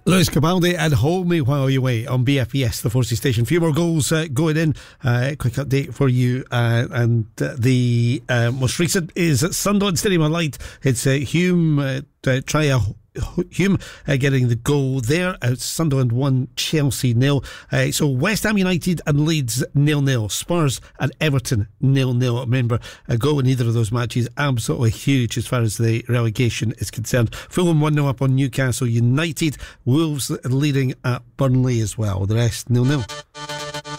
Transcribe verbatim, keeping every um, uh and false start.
Lewis Capaldi and Hold Me While You Wait on B F E S, the Forces Station. A few more goals uh, going in. Uh, quick update for you. Uh, and uh, the uh, most recent is at Sunderland Stadium of Light. It's uh, Hume uh, uh, try a Hume uh, getting the goal there. Uh, Sunderland one, Chelsea nil. Uh, so West Ham United and Leeds nil nil. Spurs and Everton nil nil. Remember, a goal in either of those matches absolutely huge as far as the relegation is concerned. Fulham one nil up on Newcastle United. Wolves leading at Burnley as well. The rest nil nil.